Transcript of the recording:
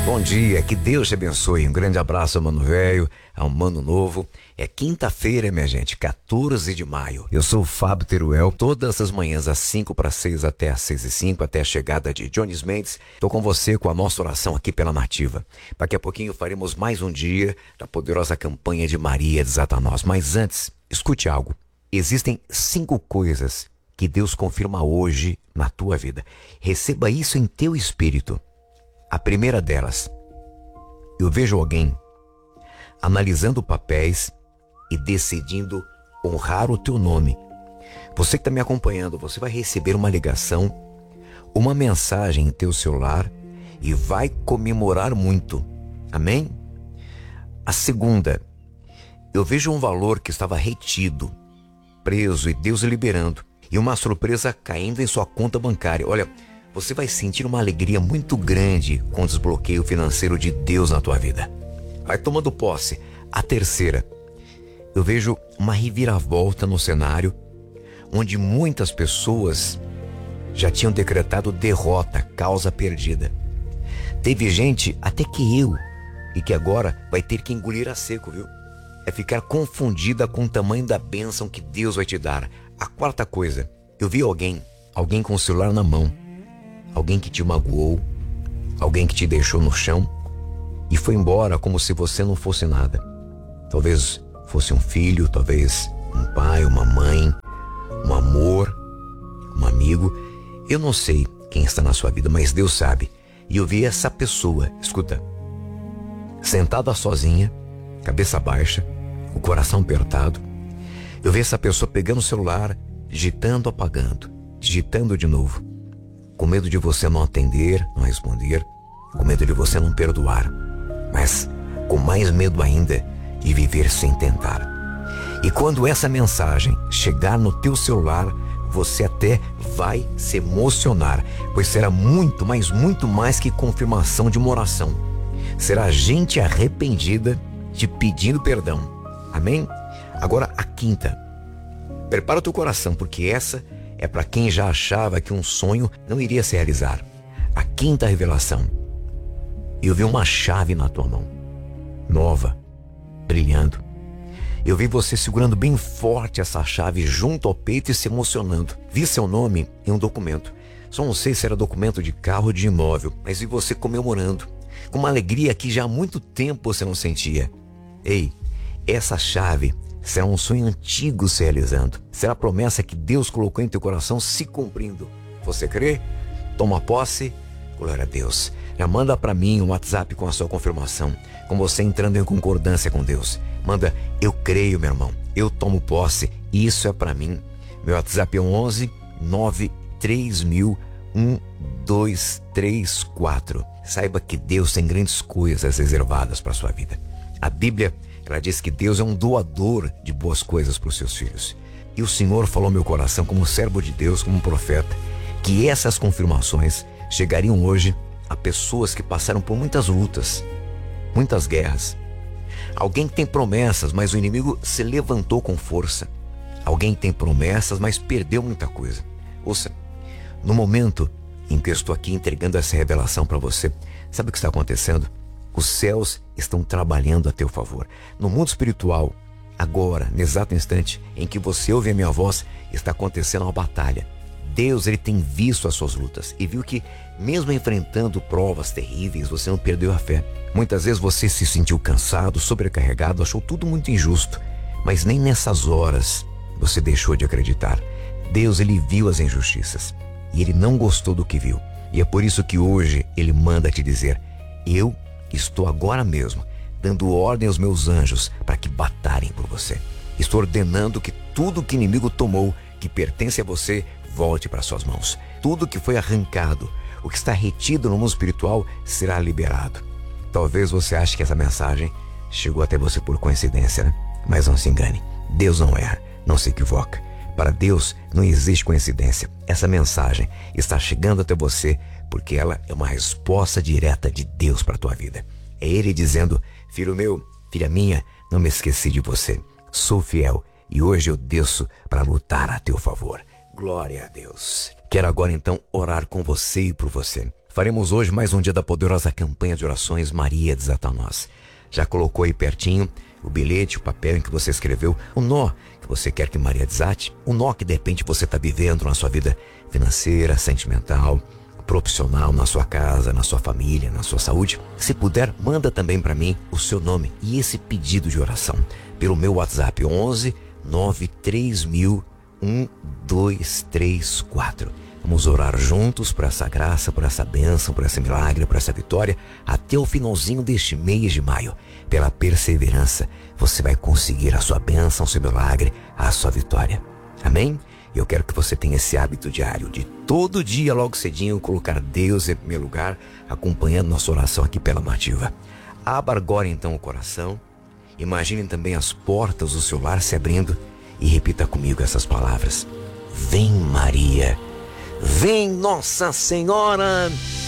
Bom dia, que Deus te abençoe. Um grande abraço ao Mano Velho, ao Mano Novo. É quinta-feira, minha gente, 14 de maio. Eu sou o Fábio Teruel. Todas as manhãs, às 5:06 até às 6:05, até a chegada de Jones Mendes. Estou com você com a nossa oração aqui pela Nativa. Daqui a pouquinho faremos mais um dia da poderosa campanha de Maria desata nós. Mas antes, escute algo. Existem 5 coisas que Deus confirma hoje na tua vida. Receba isso em teu espírito. A primeira delas, eu vejo alguém analisando papéis e decidindo honrar o teu nome. Você que está me acompanhando, você vai receber uma ligação, uma mensagem em teu celular e vai comemorar muito. Amém? A segunda, eu vejo um valor que estava retido, preso e Deus liberando. E uma surpresa caindo em sua conta bancária. Olha, você vai sentir uma alegria muito grande com o desbloqueio financeiro de Deus na tua vida. Vai tomando posse. A terceira, eu vejo uma reviravolta no cenário onde muitas pessoas já tinham decretado derrota, causa perdida. Teve gente, até que eu, e que agora vai ter que engolir a seco, viu? É ficar confundida com o tamanho da bênção que Deus vai te dar. A quarta coisa, eu vi alguém com o celular na mão, alguém que te magoou, alguém que te deixou no chão e foi embora como se você não fosse nada. Talvez fosse um filho, talvez um pai, uma mãe, um amor, um amigo. Eu não sei quem está na sua vida, mas Deus sabe. E eu vi essa pessoa, escuta, sentada sozinha, cabeça baixa, o coração apertado. Eu vi essa pessoa pegando o celular, digitando, apagando, digitando de novo, com medo de você não atender, não responder, com medo de você não perdoar, mas com mais medo ainda de viver sem tentar. E quando essa mensagem chegar no teu celular, você até vai se emocionar, pois será muito, mas muito mais que confirmação de uma oração. Será gente arrependida te pedindo perdão. Amém? Agora a quinta. Prepara o teu coração, porque essa é para quem já achava que um sonho não iria se realizar. A quinta revelação. Eu vi uma chave na tua mão, nova, brilhando. Eu vi você segurando bem forte essa chave junto ao peito e se emocionando. Vi seu nome em um documento. Só não sei se era documento de carro ou de imóvel, mas vi você comemorando, com uma alegria que já há muito tempo você não sentia. Ei, essa chave será um sonho antigo se realizando. Será a promessa que Deus colocou em teu coração se cumprindo. Você crê? Toma posse? Glória a Deus. Já manda para mim um WhatsApp com a sua confirmação, com você entrando em concordância com Deus. Manda, eu creio, meu irmão. Eu tomo posse. Isso é para mim. Meu WhatsApp é 11 93000 1234. Saiba que Deus tem grandes coisas reservadas para sua vida. A Bíblia, ela diz que Deus é um doador de boas coisas para os seus filhos. E o Senhor falou ao meu coração, como servo de Deus, como um profeta, que essas confirmações chegariam hoje a pessoas que passaram por muitas lutas, muitas guerras. Alguém que tem promessas, mas o inimigo se levantou com força. Alguém que tem promessas, mas perdeu muita coisa. Ouça, no momento em que eu estou aqui entregando essa revelação para você, sabe o que está acontecendo? Os céus estão trabalhando a teu favor. No mundo espiritual, agora, no exato instante em que você ouve a minha voz, está acontecendo uma batalha. Deus, ele tem visto as suas lutas e viu que, mesmo enfrentando provas terríveis, você não perdeu a fé. Muitas vezes você se sentiu cansado, sobrecarregado, achou tudo muito injusto, mas nem nessas horas você deixou de acreditar. Deus, ele viu as injustiças e ele não gostou do que viu. E é por isso que hoje ele manda te dizer: eu estou agora mesmo dando ordem aos meus anjos para que batalhem por você. Estou ordenando que tudo que o inimigo tomou, que pertence a você, volte para suas mãos. Tudo que foi arrancado, o que está retido no mundo espiritual, será liberado. Talvez você ache que essa mensagem chegou até você por coincidência, né? Mas não se engane. Deus não erra, não se equivoca. Para Deus não existe coincidência. Essa mensagem está chegando até você porque ela é uma resposta direta de Deus para a tua vida. É Ele dizendo: filho meu, filha minha, não me esqueci de você. Sou fiel e hoje eu desço para lutar a teu favor. Glória a Deus. Quero agora então orar com você e por você. Faremos hoje mais um dia da poderosa campanha de orações Maria Desata Nós. Já colocou aí pertinho o bilhete, o papel em que você escreveu o nó que você quer que Maria desate? O nó que de repente você está vivendo na sua vida financeira, sentimental, profissional, na sua casa, na sua família, na sua saúde? Se puder, manda também para mim o seu nome e esse pedido de oração pelo meu WhatsApp 11 93000 1234. Vamos orar juntos por essa graça, por essa bênção, por esse milagre, por essa vitória, até o finalzinho deste mês de maio. Pela perseverança, você vai conseguir a sua bênção, o seu milagre, a sua vitória. Amém? Eu quero que você tenha esse hábito diário de todo dia, logo cedinho, colocar Deus em primeiro lugar, acompanhando nossa oração aqui pela Nativa. Abra agora então o coração, imagine também as portas do seu lar se abrindo e repita comigo essas palavras. Vem Maria, vem Nossa Senhora.